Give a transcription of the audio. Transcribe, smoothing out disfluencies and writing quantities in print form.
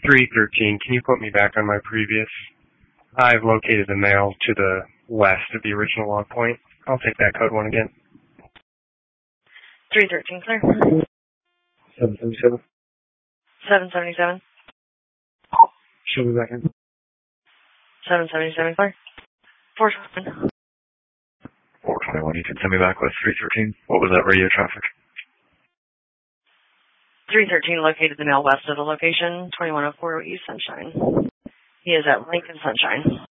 313, can you put me back on my previous? I've located the mail to the west of the original log point. I'll take that code one again. 313, clear. 777. 777. Show me back in. 777, clear. 421. 421, you can send me back with 313. What was that radio traffic? 313 located the mail west of the location, 2104 East Sunshine. He is at Lincoln Sunshine.